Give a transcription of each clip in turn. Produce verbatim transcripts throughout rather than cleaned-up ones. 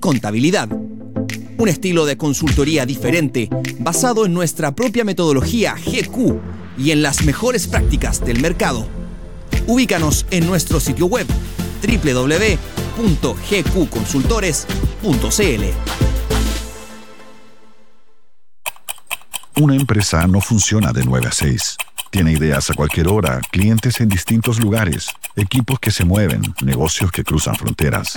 contabilidad. Un estilo de consultoría diferente, basado en nuestra propia metodología G Q y en las mejores prácticas del mercado. Ubícanos en nuestro sitio web doble u doble u doble u punto g q consultores punto c l. Una empresa no funciona de nueve a seis. Tiene ideas a cualquier hora, clientes en distintos lugares, equipos que se mueven, negocios que cruzan fronteras.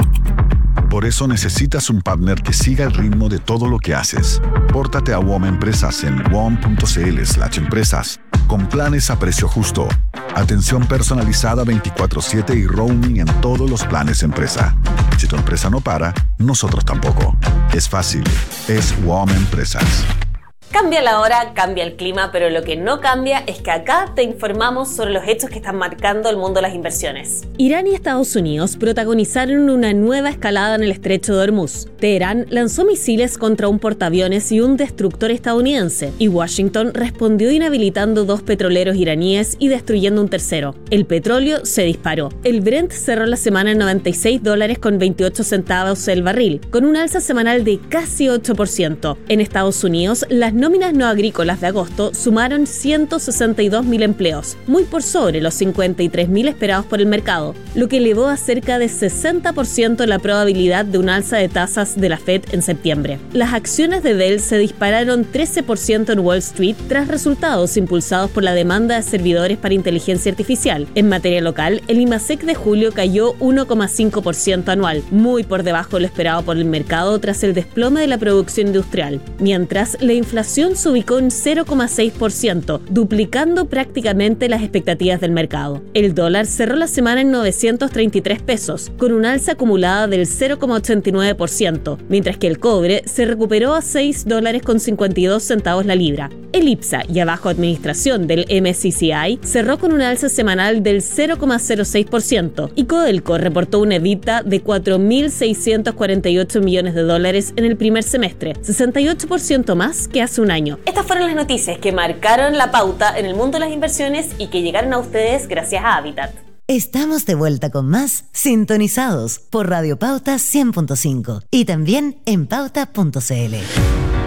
Por eso necesitas un partner que siga el ritmo de todo lo que haces. Pórtate a W O M Empresas en w o m punto c l slash empresas, con planes a precio justo, atención personalizada veinticuatro siete y roaming en todos los planes empresa. Si tu empresa no para, nosotros tampoco. Es fácil, es W O M Empresas. Cambia la hora, cambia el clima, pero lo que no cambia es que acá te informamos sobre los hechos que están marcando el mundo de las inversiones. Irán y Estados Unidos protagonizaron una nueva escalada en el estrecho de Hormuz. Teherán lanzó misiles contra un portaaviones y un destructor estadounidense, y Washington respondió inhabilitando dos petroleros iraníes y destruyendo un tercero. El petróleo se disparó. El Brent cerró la semana en noventa y seis dólares con veintiocho centavos el barril, con un alza semanal de casi ocho por ciento. En Estados Unidos, las nóminas no agrícolas de agosto sumaron ciento sesenta y dos mil empleos, muy por sobre los cincuenta y tres mil esperados por el mercado, lo que elevó a cerca de sesenta por ciento la probabilidad de un alza de tasas de la Fed en septiembre. Las acciones de Dell se dispararon trece por ciento en Wall Street tras resultados impulsados por la demanda de servidores para inteligencia artificial. En materia local, el IMASEC de julio cayó uno coma cinco por ciento anual, muy por debajo de lo esperado por el mercado tras el desplome de la producción industrial, mientras la inflación se ubicó en cero coma seis por ciento, duplicando prácticamente las expectativas del mercado. El dólar cerró la semana en novecientos treinta y tres pesos, con una alza acumulada del cero coma ochenta y nueve por ciento, mientras que el cobre se recuperó a seis dólares con cincuenta y dos centavos la libra. El IPSA y abajo administración del M S C I cerró con una alza semanal del cero coma cero seis por ciento y Codelco reportó una EBITDA de cuatro mil seiscientos cuarenta y ocho millones de dólares en el primer semestre, sesenta y ocho por ciento más que hace un año. Estas fueron las noticias que marcaron la pauta en el mundo de las inversiones y que llegaron a ustedes gracias a Habitat. Estamos de vuelta con más Sintonizados por Radio Pauta cien punto cinco y también en pauta punto c l.